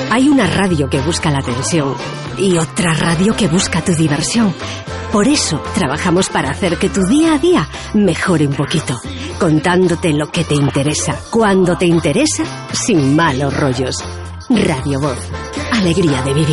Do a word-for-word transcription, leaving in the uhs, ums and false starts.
Hay una radio que busca la atención y otra radio que busca tu diversión. Por eso trabajamos para hacer que tu día a día mejore un poquito, contándote lo que te interesa, cuando te interesa, sin malos rollos. Radio Voz, alegría de vivir.